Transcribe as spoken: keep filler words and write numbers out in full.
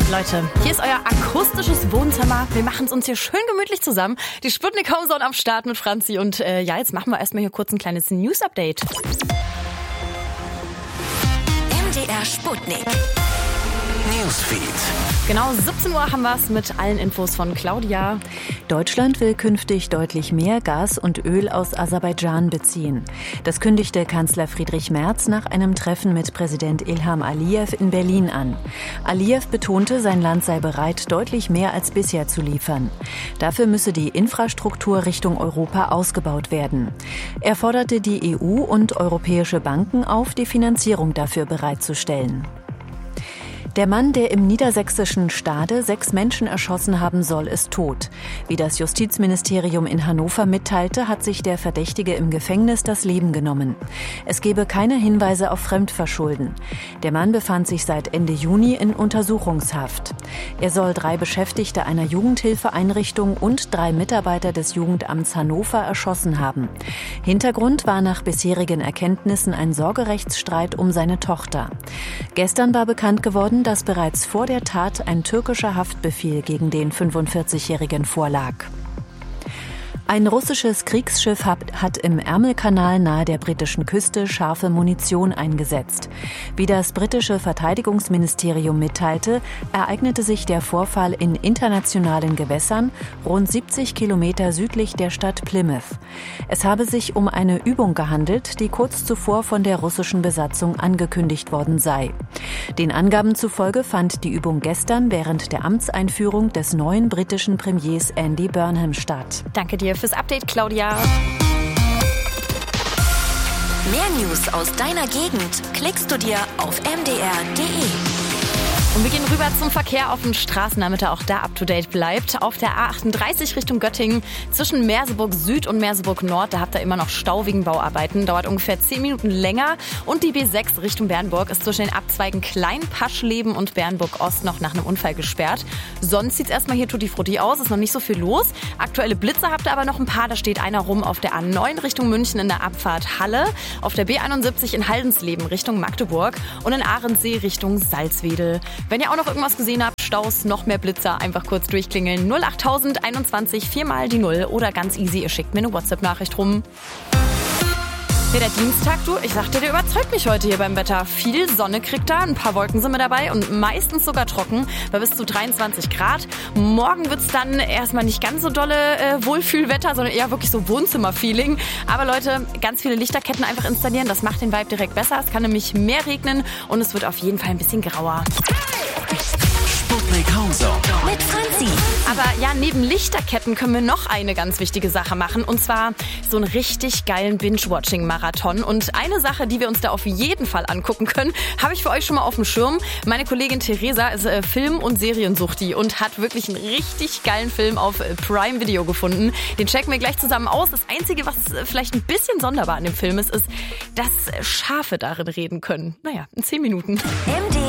Leute, hier ist euer akustisches Wohnzimmer. Wir machen es uns hier schön gemütlich zusammen. Die Sputnik Homezone am Start mit Franzi. Und äh, ja, jetzt machen wir erstmal hier kurz ein kleines News-Update. M D R Sputnik Newsfeed. Genau, siebzehn Uhr haben wir es mit allen Infos von Claudia. Deutschland will künftig deutlich mehr Gas und Öl aus Aserbaidschan beziehen. Das kündigte Kanzler Friedrich Merz nach einem Treffen mit Präsident Ilham Aliyev in Berlin an. Aliyev betonte, sein Land sei bereit, deutlich mehr als bisher zu liefern. Dafür müsse die Infrastruktur Richtung Europa ausgebaut werden. Er forderte die E U und europäische Banken auf, die Finanzierung dafür bereitzustellen. Der Mann, der im niedersächsischen Stade sechs Menschen erschossen haben soll, ist tot. Wie das Justizministerium in Hannover mitteilte, hat sich der Verdächtige im Gefängnis das Leben genommen. Es gebe keine Hinweise auf Fremdverschulden. Der Mann befand sich seit Ende Juni in Untersuchungshaft. Er soll drei Beschäftigte einer Jugendhilfeeinrichtung und drei Mitarbeiter des Jugendamts Hannover erschossen haben. Hintergrund war nach bisherigen Erkenntnissen ein Sorgerechtsstreit um seine Tochter. Gestern war bekannt geworden, dass bereits vor der Tat ein türkischer Haftbefehl gegen den fünfundvierzigjährigen vorlag. Ein russisches Kriegsschiff hat im Ärmelkanal nahe der britischen Küste scharfe Munition eingesetzt. Wie das britische Verteidigungsministerium mitteilte, ereignete sich der Vorfall in internationalen Gewässern rund siebzig Kilometer südlich der Stadt Plymouth. Es habe sich um eine Übung gehandelt, die kurz zuvor von der russischen Besatzung angekündigt worden sei. Den Angaben zufolge fand die Übung gestern während der Amtseinführung des neuen britischen Premiers Andy Burnham statt. Danke dir fürs Update, Claudia. Mehr News aus deiner Gegend klickst du dir auf m d r punkt d e. Und wir gehen rüber zum Verkehr auf den Straßen, damit er auch da up-to-date bleibt. Auf der A achtunddreißig Richtung Göttingen zwischen Merseburg Süd und Merseburg Nord, da habt ihr immer noch Stau wegen Bauarbeiten. Dauert ungefähr zehn Minuten länger. Und die B sechs Richtung Bernburg ist zwischen den Abzweigen Kleinpaschleben und Bernburg Ost noch nach einem Unfall gesperrt. Sonst sieht's erstmal hier tutti frutti aus, ist noch nicht so viel los. Aktuelle Blitze habt ihr aber noch ein paar. Da steht einer rum auf der A neun Richtung München in der Abfahrt Halle, auf der B einundsiebzig in Haldensleben Richtung Magdeburg und in Ahrensee Richtung Salzwedel. Wenn ihr auch noch irgendwas gesehen habt, Staus, noch mehr Blitzer, einfach kurz durchklingeln. null achttausend einundzwanzig, viermal die Null oder ganz easy, ihr schickt mir eine WhatsApp-Nachricht rum. Ja, der Dienstag, du, ich sag dir, der überzeugt mich heute hier beim Wetter. Viel Sonne kriegt er, ein paar Wolken sind mit dabei und meistens sogar trocken bei bis zu dreiundzwanzig Grad. Morgen wird's dann erstmal nicht ganz so dolle äh, Wohlfühlwetter, sondern eher wirklich so Wohnzimmer-Feeling. Aber Leute, ganz viele Lichterketten einfach installieren, das macht den Vibe direkt besser. Es kann nämlich mehr regnen und es wird auf jeden Fall ein bisschen grauer. Sputnik Homezone mit Franzi. Aber ja, neben Lichterketten können wir noch eine ganz wichtige Sache machen. Und zwar so einen richtig geilen Binge-Watching-Marathon. Und eine Sache, die wir uns da auf jeden Fall angucken können, habe ich für euch schon mal auf dem Schirm. Meine Kollegin Theresa ist äh, Film- und Seriensuchti und hat wirklich einen richtig geilen Film auf äh, Prime Video gefunden. Den checken wir gleich zusammen aus. Das Einzige, was äh, vielleicht ein bisschen sonderbar an dem Film ist, ist, dass Schafe darin reden können. Naja, in zehn Minuten. M D